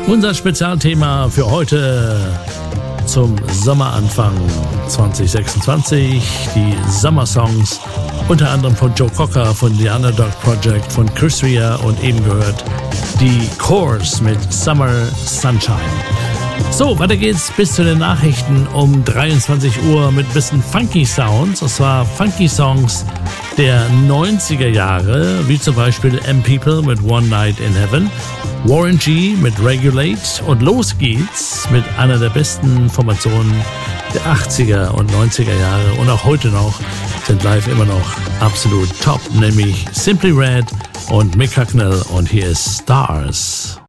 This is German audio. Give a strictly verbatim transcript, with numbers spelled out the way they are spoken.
Unser Spezialthema für heute zum Sommeranfang zwanzig sechsundzwanzig, die Sommersongs, unter anderem von Joe Cocker, von The Underdog Project, von Chris Rea und eben gehört die Course mit Summer Sunshine. So, weiter geht's bis zu den Nachrichten um dreiundzwanzig Uhr mit ein bisschen Funky Sounds, und zwar Funky Songs der neunziger Jahre, wie zum Beispiel M People mit One Night in Heaven, Warren G mit Regulate, und los geht's mit einer der besten Formationen der achtziger und neunziger Jahre und auch heute noch sind live immer noch absolut top, nämlich Simply Red und Mick Hucknall, und hier ist Stars.